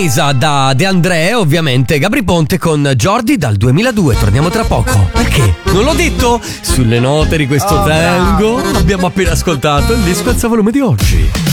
Da De André, ovviamente, Gabry Ponte con Jordi dal 2002. Torniamo tra poco. Perché? Non l'ho detto? Sulle note di questo tango abbiamo appena ascoltato il disco alza volume di oggi.